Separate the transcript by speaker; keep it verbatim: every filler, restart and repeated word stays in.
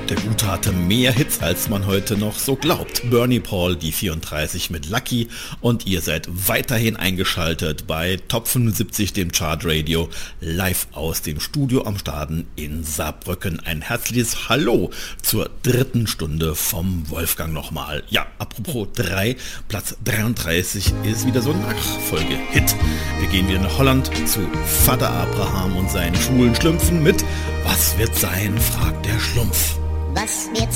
Speaker 1: Der Gute hatte mehr Hits, als man heute noch so glaubt. Bernie Paul, die vierunddreißig mit Lucky, und ihr seid weiterhin eingeschaltet bei Top fünfundsiebzig, dem Chartradio, live aus dem Studio am Staden in Saarbrücken. Ein herzliches Hallo zur dritten Stunde vom Wolfgang nochmal. Ja, apropos drei, Platz dreiunddreißig ist wieder so ein Nachfolge-Hit. Wir gehen wieder nach Holland zu Vater Abraham und seinen schwulen Schlümpfen mit "Was wird sein?", fragt der Schlumpf.
Speaker 2: Was wird